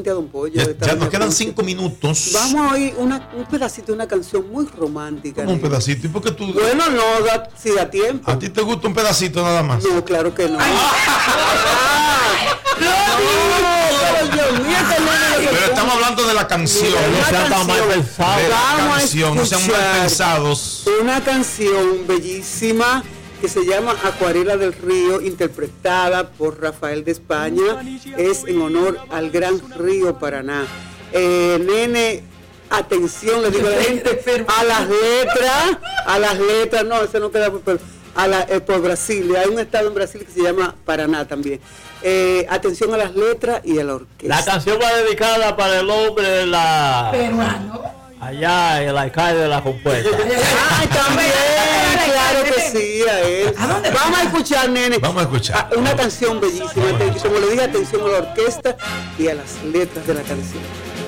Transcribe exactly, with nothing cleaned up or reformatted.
a Don Pollo. Ya, ya nos quedan cinco minutos. Vamos a oír una, un pedacito de una canción muy romántica. ¿Cómo un pedacito? ¿Y por qué tú? Bueno, no, da, si da tiempo. ¿A ti te gusta un pedacito nada más? No, claro que no. Ay, no, no, Dios mío, pero estamos hablando de la canción. No sean tan mal pensados. Vamos canción, no sean mal pensados. Una canción bellísima que se llama Acuarela del Río, interpretada por Rafael de España. Es en honor al gran río Paraná. Eh, nene, atención, le digo a la gente, a las letras, a las letras, no, eso no queda por, a la, eh, por Brasil. Hay un estado en Brasil que se llama Paraná también. Eh, atención a las letras y a la orquesta. La canción va dedicada para el hombre de la... peruano. Allá, el alcalde de la compuesta. ¡Ay, también! Claro que sí, a él. Vamos a escuchar, nene. Vamos a escuchar. Una canción bellísima. Como le dije, atención a la orquesta y a las letras de la canción.